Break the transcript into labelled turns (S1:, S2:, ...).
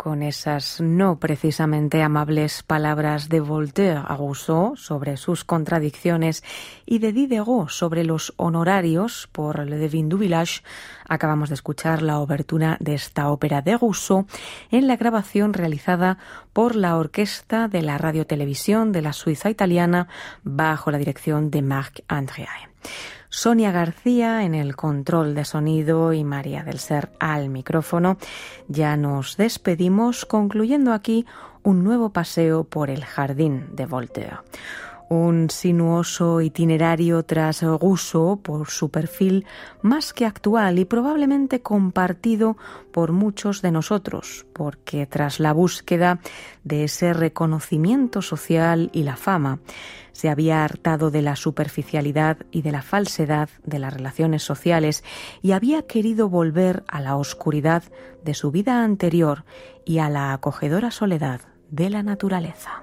S1: con esas no precisamente amables palabras de Voltaire a Rousseau sobre sus contradicciones y de Diderot sobre los honorarios por Le Devin du Village, acabamos de escuchar la obertura de esta ópera de Rousseau en la grabación realizada por la orquesta de la radiotelevisión de la Suiza italiana bajo la dirección de Marc Andréae. Sonia García en el control de sonido y María del Ser al micrófono. Ya nos despedimos concluyendo aquí un nuevo paseo por el jardín de Voltaire. Un sinuoso itinerario tras Rousseau por su perfil más que actual y probablemente compartido por muchos de nosotros, porque tras la búsqueda de ese reconocimiento social y la fama, se había hartado de la superficialidad y de la falsedad de las relaciones sociales y había querido volver a la oscuridad de su vida anterior y a la acogedora soledad de la naturaleza.